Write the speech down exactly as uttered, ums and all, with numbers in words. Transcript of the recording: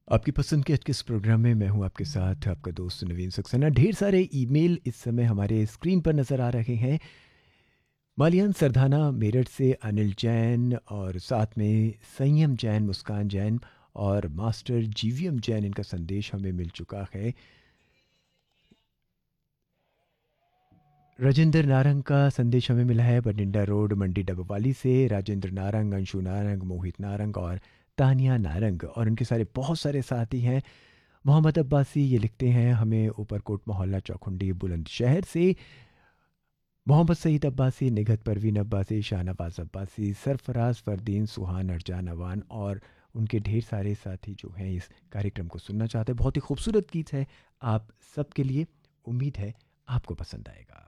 आपकी पसंद के आज के इस प्रोग्राम में मैं हूं आपके साथ आपका दोस्त नवीन सक्सेना। ढेर सारे ईमेल इस समय हमारे स्क्रीन पर नज़र आ रहे हैं। मालियान सरधाना मेरठ से अनिल जैन और साथ में संयम जैन, मुस्कान जैन और मास्टर जीवीएम जैन, इनका संदेश हमें मिल चुका है। राजेंद्र नारंग का संदेश हमें मिला है बठिंडा रोड मंडी डबवाली से। राजेंद्र नारंग, अंशु नारंग, मोहित नारंग और तानिया नारंग और उनके सारे बहुत सारे साथी हैं। मोहम्मद अब्बासी ये लिखते हैं हमें ऊपरकोट मोहल्ला चौखुंडी बुलंदशहर से। मोहम्मद सईद अब्बासी, निघत परवीन अब्बासी, शाहनवाज अब्बासी, सरफराज फरदीन, सुहान अर्जान अवान और उनके ढेर सारे साथी जो हैं इस कार्यक्रम को सुनना चाहते हैं। बहुत ही खूबसूरत गीत है आप सबके लिए। उम्मीद है आपको पसंद आएगा।